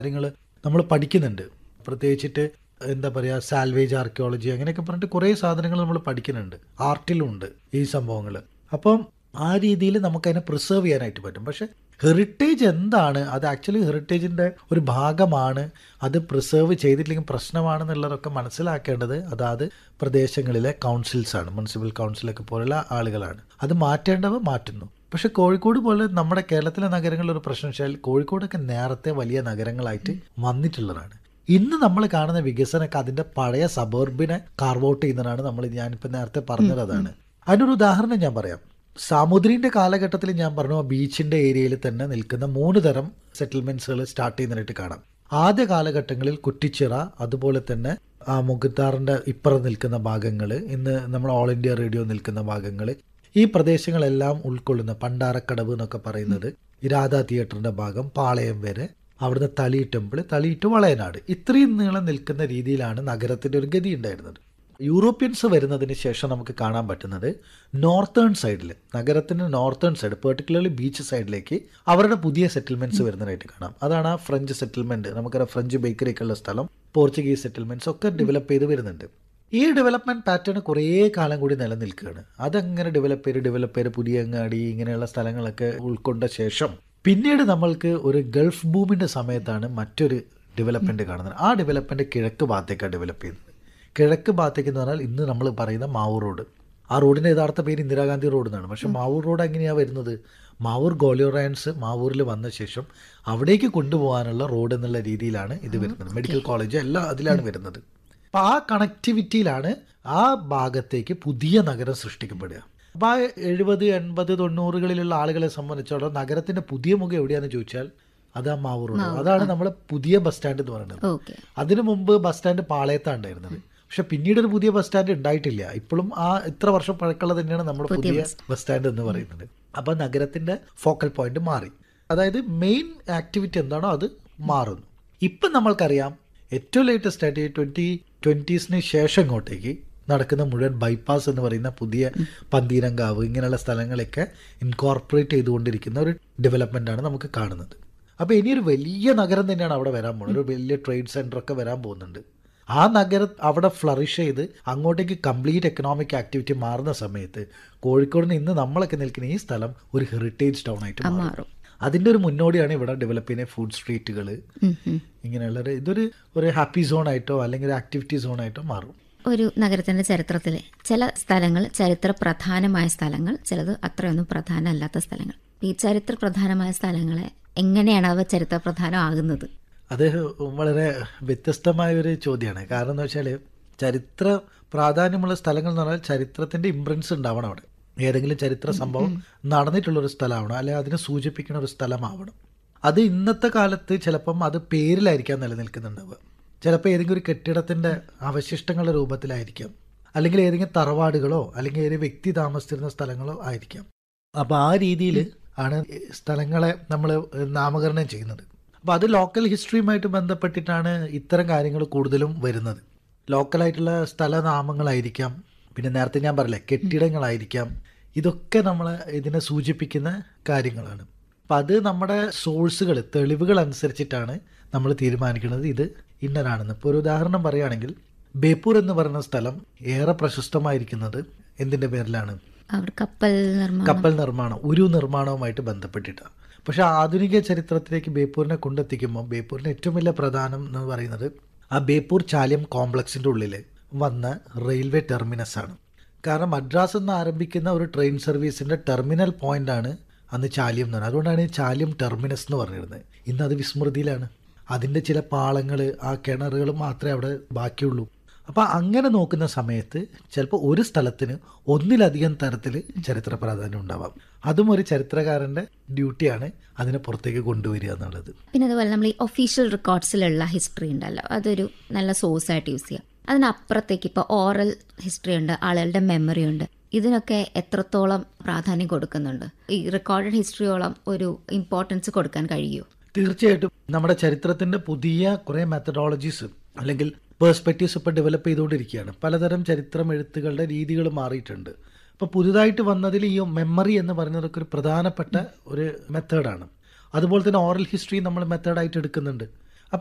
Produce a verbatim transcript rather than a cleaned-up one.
കാര്യങ്ങൾ നമ്മൾ പഠിക്കുന്നുണ്ട്. പ്രത്യേകിച്ചിട്ട് എന്താ പറയുക, സാൽവേജ് ആർക്കിയോളജി അങ്ങനെയൊക്കെ പറഞ്ഞിട്ട് കുറേ സാധനങ്ങൾ നമ്മൾ പഠിക്കുന്നുണ്ട്. ആർട്ടിലുണ്ട് ഈ സംഭവങ്ങൾ. അപ്പം ആ രീതിയിൽ നമുക്കതിനെ പ്രിസർവ് ചെയ്യാനായിട്ട് പറ്റും. പക്ഷേ ഹെറിറ്റേജ് എന്താണ്, അത് ആക്ച്വലി ഹെറിറ്റേജിൻ്റെ ഒരു ഭാഗമാണ്, അത് പ്രിസർവ് ചെയ്തിട്ടില്ലെങ്കിൽ പ്രശ്നമാണെന്നുള്ളതൊക്കെ മനസ്സിലാക്കേണ്ടത് അതാത് പ്രദേശങ്ങളിലെ കൗൺസിൽസാണ്, മുനിസിപ്പൽ കൗൺസിലൊക്കെ പോലുള്ള ആളുകളാണ്. അത് മാറ്റേണ്ടവ മാറ്റുന്നു. പക്ഷെ കോഴിക്കോട് പോലെ നമ്മുടെ കേരളത്തിലെ നഗരങ്ങളിൽ ഒരു പ്രശ്നം വെച്ചാൽ കോഴിക്കോടൊക്കെ നേരത്തെ വലിയ നഗരങ്ങളായിട്ട് വന്നിട്ടുള്ളതാണ്. ഇന്ന് നമ്മൾ കാണുന്ന വികസനമൊക്കെ അതിൻ്റെ പഴയ സബർബിനെ കാർവ് ഔട്ട് ചെയ്യുന്നതാണ്. നമ്മൾ ഞാനിപ്പോൾ നേരത്തെ പറഞ്ഞത് അതാണ്. അതിനൊരു ഉദാഹരണം ഞാൻ പറയാം. സാമുദ്രിൻ്റെ കാലഘട്ടത്തിൽ ഞാൻ പറഞ്ഞു ബീച്ചിൻ്റെ ഏരിയയിൽ തന്നെ നിൽക്കുന്ന മൂന്ന് തരം സെറ്റിൽമെൻറ്റ്സുകൾ സ്റ്റാർട്ട് ചെയ്യുന്നതായിട്ട് കാണാം. ആദ്യ കാലഘട്ടങ്ങളിൽ കുറ്റിച്ചിറ, അതുപോലെ തന്നെ ആ മുഖത്താറിൻ്റെ ഇപ്പുറം നിൽക്കുന്ന ഭാഗങ്ങൾ, ഇന്ന് നമ്മൾ ഓൾ ഇന്ത്യ റേഡിയോ നിൽക്കുന്ന ഭാഗങ്ങൾ, ഈ പ്രദേശങ്ങളെല്ലാം ഉൾക്കൊള്ളുന്ന പണ്ടാരക്കടവ് എന്നൊക്കെ പറയുന്നത്, രാധാ തിയേറ്ററിൻ്റെ ഭാഗം, പാളയം വരെ, അവിടുന്ന് തളി ടെമ്പിൾ, തളി ടു വളയനാട്, ഇത്രയും നീളം നിൽക്കുന്ന രീതിയിലാണ് നഗരത്തിൻ്റെ ഒരു ഗതി ഉണ്ടായിരുന്നത്. യൂറോപ്യൻസ് വരുന്നതിന് ശേഷം നമുക്ക് കാണാൻ പറ്റുന്നത് നോർത്തേൺ സൈഡിൽ, നഗരത്തിൻ്റെ നോർത്തേൺ സൈഡ്, പെർട്ടിക്കുലർലി ബീച്ച് സൈഡിലേക്ക് അവരുടെ പുതിയ സെറ്റിൽമെൻറ്റ്സ് വരുന്നതായിട്ട് കാണാം. അതാണ് ആ ഫ്രഞ്ച് സെറ്റിൽമെൻറ്റ്, നമുക്കറിയാം ഫ്രഞ്ച് ബേക്കറിയൊക്കെ ഉള്ള സ്ഥലം, പോർച്ചുഗീസ് സെറ്റിൽമെൻറ്റ്സ് ഒക്കെ ഡെവലപ്പ് ചെയ്ത് വരുന്നുണ്ട്. ഈ ഡെവലപ്മെൻറ്റ് പാറ്റേൺ കുറേ കാലം കൂടി നിലനിൽക്കുകയാണ്. അതങ്ങനെ ഡെവലപ്പ് ചെയ്ത് ഡെവലപ്പ് ചെയ്ത് പുതിയങ്ങാടി ഇങ്ങനെയുള്ള സ്ഥലങ്ങളൊക്കെ ഉൾക്കൊണ്ട ശേഷം പിന്നീട് നമ്മൾക്ക് ഒരു ഗൾഫ് ബൂമിൻ്റെ സമയത്താണ് മറ്റൊരു ഡെവലപ്മെൻറ്റ് കാണുന്നത്. ആ ഡെവലപ്മെൻറ്റ് കിഴക്ക് ഭാഗത്തേക്കാണ് ഡെവലപ്പ് ചെയ്യുന്നത്. കിഴക്ക് ഭാഗത്തേക്ക് എന്ന് പറഞ്ഞാൽ ഇന്ന് നമ്മൾ പറയുന്ന മാവൂർ റോഡ്, ആ റോഡിൻ്റെ യഥാർത്ഥ പേര് ഇന്ദിരാഗാന്ധി റോഡ് എന്നാണ്. പക്ഷേ മാവൂർ റോഡ് എങ്ങനെയാണ് വരുന്നത്? മാവൂർ ഗോളിയോറയൻസ് മാവൂരിൽ വന്ന ശേഷം അവിടേക്ക് കൊണ്ടുപോകാനുള്ള റോഡ് എന്നുള്ള രീതിയിലാണ് ഇത് വരുന്നത്. മെഡിക്കൽ കോളേജ് എല്ലാം അതിലാണ് വരുന്നത്. അപ്പോൾ ആ കണക്ടിവിറ്റിയിലാണ് ആ ഭാഗത്തേക്ക് പുതിയ നഗരം സൃഷ്ടിക്കപ്പെടുക. അപ്പോൾ ആ എഴുപത് എൺപത് തൊണ്ണൂറുകളിലുള്ള ആളുകളെ സംബന്ധിച്ചോളം നഗരത്തിൻ്റെ പുതിയ മുഖം എവിടെയാണെന്ന് ചോദിച്ചാൽ അത് ആ മാവൂർ റോഡ്. അതാണ് നമ്മൾ പുതിയ ബസ് സ്റ്റാൻഡ് എന്ന് പറയുന്നത്. അതിനു മുമ്പ് ബസ് സ്റ്റാൻഡ് പാളയത്താണ് ഉണ്ടായിരുന്നത്. പക്ഷെ പിന്നീട് ഒരു പുതിയ ബസ് സ്റ്റാൻഡ് ഉണ്ടായിട്ടില്ല. ഇപ്പോഴും ആ ഇത്ര വർഷം പഴക്കമുള്ള തന്നെയാണ് നമ്മുടെ പുതിയ ബസ് സ്റ്റാൻഡ് എന്ന് പറയുന്നത്. അപ്പോൾ നഗരത്തിൻ്റെ ഫോക്കൽ പോയിന്റ് മാറി. അതായത് മെയിൻ ആക്ടിവിറ്റി എന്താണോ അത് മാറുന്നു. ഇപ്പം നമ്മൾക്കറിയാം ഏറ്റവും ലേറ്റസ്റ്റ് ആയിട്ട് ട്വൻറ്റി ട്വൻറ്റീസിന് ശേഷം ഇങ്ങോട്ടേക്ക് നടക്കുന്ന മുഴുവൻ ബൈപ്പാസ് എന്ന് പറയുന്ന പുതിയ പന്തീരങ്കാവ് ഇങ്ങനെയുള്ള സ്ഥലങ്ങളൊക്കെ ഇൻകോർപ്പറേറ്റ് ചെയ്തുകൊണ്ടിരിക്കുന്ന ഒരു ഡെവലപ്മെൻറ്റാണ് നമുക്ക് കാണുന്നത്. അപ്പോൾ ഇനിയൊരു വലിയ നഗരം തന്നെയാണ് അവിടെ വരാൻ പോകുന്നത്. ഒരു വലിയ ട്രേഡ് സെൻ്ററൊക്കെ വരാൻ പോകുന്നുണ്ട്. ആ നഗരം അവിടെ ഫ്ലറിഷ് ചെയ്ത് അങ്ങോട്ടേക്ക് കംപ്ലീറ്റ് എക്കണോമിക് ആക്ടിവിറ്റി മാറുന്ന സമയത്ത് കോഴിക്കോടിന് ഇന്ന് നമ്മളൊക്കെ നിൽക്കുന്ന ഈ സ്ഥലം ഒരു ഹെറിറ്റേജ് ടൗൺ ആയിട്ട് മാറും. അതിൻ്റെ ഒരു മുന്നോടിയാണ് ഇവിടെ ഡെവലപ്പ് ചെയ്യുന്ന ഫുഡ് സ്ട്രീറ്റുകൾ ഇങ്ങനെയുള്ള ഇതൊരു ഒരു ഹാപ്പി സോൺ ആയിട്ടോ അല്ലെങ്കിൽ ഒരു ആക്ടിവിറ്റി സോൺ ആയിട്ടോ മാറും. ഒരു നഗരത്തിൻ്റെ ചരിത്രത്തിൽ ചില സ്ഥലങ്ങൾ ചരിത്ര പ്രധാനമായ സ്ഥലങ്ങൾ, ചിലത് അത്രയൊന്നും പ്രധാനമല്ലാത്ത സ്ഥലങ്ങൾ. ഈ ചരിത്ര പ്രധാനമായ സ്ഥലങ്ങളെ എങ്ങനെയാണ് അവ ചരിത്ര പ്രധാനമാകുന്നത്? അത് വളരെ വ്യത്യസ്തമായൊരു ചോദ്യമാണ്. കാരണം എന്ന് വെച്ചാൽ ചരിത്ര പ്രാധാന്യമുള്ള സ്ഥലങ്ങൾ എന്ന് പറഞ്ഞാൽ ചരിത്രത്തിൻ്റെ ഇംപ്രൻസ് ഉണ്ടാവണം അവിടെ. ഏതെങ്കിലും ചരിത്ര സംഭവം നടന്നിട്ടുള്ളൊരു സ്ഥലമാവണം, അല്ലെങ്കിൽ അതിനെ സൂചിപ്പിക്കുന്ന ഒരു സ്ഥലമാവണം. അത് ഇന്നത്തെ കാലത്ത് ചിലപ്പം അത് പേരിലായിരിക്കാം നിലനിൽക്കുന്നുണ്ടാവുക. ചിലപ്പോൾ ഏതെങ്കിലും ഒരു കെട്ടിടത്തിൻ്റെ അവശിഷ്ടങ്ങളുടെ രൂപത്തിലായിരിക്കാം, അല്ലെങ്കിൽ ഏതെങ്കിലും തറവാടുകളോ അല്ലെങ്കിൽ ഏതെങ്കിലും വ്യക്തി താമസിച്ചിരുന്ന സ്ഥലങ്ങളോ ആയിരിക്കാം. അപ്പോൾ ആ രീതിയിൽ ആണ് സ്ഥലങ്ങളെ നമ്മൾ നാമകരണം ചെയ്യുന്നത്. അപ്പോൾ അത് ലോക്കൽ ഹിസ്റ്ററിയുമായിട്ട് ബന്ധപ്പെട്ടിട്ടാണ് ഇത്തരം കാര്യങ്ങൾ കൂടുതലും വരുന്നത്. ലോക്കലായിട്ടുള്ള സ്ഥലനാമങ്ങളായിരിക്കാം, പിന്നെ നേരത്തെ ഞാൻ പറഞ്ഞില്ലേ കെട്ടിടങ്ങളായിരിക്കാം. ഇതൊക്കെ നമ്മൾ ഇതിനെ സൂചിപ്പിക്കുന്ന കാര്യങ്ങളാണ്. അപ്പം അത് നമ്മുടെ സോഴ്സുകൾ, തെളിവുകൾ അനുസരിച്ചിട്ടാണ് നമ്മൾ തീരുമാനിക്കുന്നത് ഇത് ഇന്നതാണെന്ന്. ഇപ്പോൾ ഒരു ഉദാഹരണം പറയുകയാണെങ്കിൽ ബേപ്പൂർ എന്ന് പറയുന്ന സ്ഥലം ഏറെ പ്രശസ്തമായിരിക്കുന്നത് എന്തിൻ്റെ പേരിലാണ്? കപ്പൽ നിർമ്മാണം കപ്പൽ നിർമ്മാണം ഉരു നിർമ്മാണവുമായിട്ട് ബന്ധപ്പെട്ടിട്ടാണ്. പക്ഷേ ആധുനിക ചരിത്രത്തിലേക്ക് ബേപ്പൂരിനെ കൊണ്ടെത്തിക്കുമ്പോൾ ബേപ്പൂരിന് ഏറ്റവും വലിയ പ്രധാനം എന്ന് പറയുന്നത് ആ ബേപ്പൂർ ചാലിയം കോംപ്ലക്സിൻ്റെ ഉള്ളിൽ വന്ന റെയിൽവേ ടെർമിനസ് ആണ്. കാരണം മദ്രാസ് എന്ന് ആരംഭിക്കുന്ന ഒരു ട്രെയിൻ സർവീസിൻ്റെ ടെർമിനൽ പോയിൻ്റാണ് അന്ന് ചാലിയം എന്ന് പറയുന്നത്. അതുകൊണ്ടാണ് ഈ ചാലിയം ടെർമിനസ് എന്ന് പറഞ്ഞിരുന്നത്. ഇന്ന് അത് വിസ്മൃതിയിലാണ്. അതിൻ്റെ ചില പാളങ്ങൾ, ആ കിണറുകൾ മാത്രമേ അവിടെ ബാക്കിയുള്ളൂ. അപ്പോൾ അങ്ങനെ നോക്കുന്ന സമയത്ത് ചിലപ്പോൾ ഒരു സ്ഥലത്തിന് ഒന്നിലധികം തരത്തിൽ ചരിത്ര പ്രാധാന്യം ഉണ്ടാവാം. അതും ഒരു ചരിത്രകാരൻ്റെ ഡ്യൂട്ടിയാണ് അതിനെ പുറത്തേക്ക് കൊണ്ടുവരിക എന്നുള്ളത്. പിന്നെ അതുപോലെ നമ്മൾ ഈ ഒഫീഷ്യൽ റെക്കോർഡ്സിലുള്ള ഹിസ്റ്ററി ഉണ്ടല്ലോ, അതൊരു നല്ല സോഴ്സായിട്ട് യൂസ് ചെയ്യാം. അതിനപ്പുറത്തേക്ക് ഇപ്പോൾ ഓറൽ ഹിസ്റ്ററി ഉണ്ട്, ആളുകളുടെ മെമ്മറി ഉണ്ട്. ഇതിനൊക്കെ എത്രത്തോളം പ്രാധാന്യം കൊടുക്കുന്നുണ്ട്? ഈ റെക്കോർഡഡ് ഹിസ്റ്ററിയോളം ഒരു ഇമ്പോർട്ടൻസ് കൊടുക്കാൻ കഴിയുമോ? തീർച്ചയായിട്ടും. നമ്മുടെ ചരിത്രത്തിൻ്റെ പുതിയ കുറേ മെത്തഡോളജീസ് അല്ലെങ്കിൽ പേഴ്സ്പെക്റ്റീവ്സ് ഇപ്പോൾ ഡെവലപ്പ് ചെയ്തുകൊണ്ടിരിക്കുകയാണ്. പലതരം ചരിത്രം എഴുത്തുകളുടെ രീതികൾ മാറിയിട്ടുണ്ട്. അപ്പോൾ പുതുതായിട്ട് വന്നതിൽ ഈ മെമ്മറി എന്ന് പറയുന്നതൊക്കെ ഒരു പ്രധാനപ്പെട്ട ഒരു മെത്തേഡാണ്. അതുപോലെ തന്നെ ഓറൽ ഹിസ്റ്ററി നമ്മൾ മെത്തേഡായിട്ട് എടുക്കുന്നുണ്ട്.